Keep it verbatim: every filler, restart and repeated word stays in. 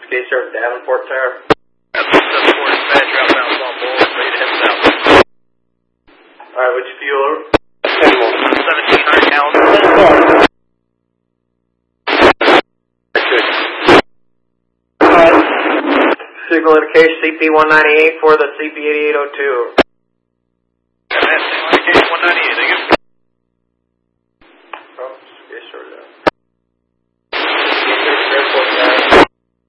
Base here at Davenport Tower. That's seven four dispatch, outbound on board, ready to head south. Alright, which fuel? seventeen hundred gallons. Signal indication C P one ninety-eight for the C P eighty-eight oh two. Signal indication one ninety-eight.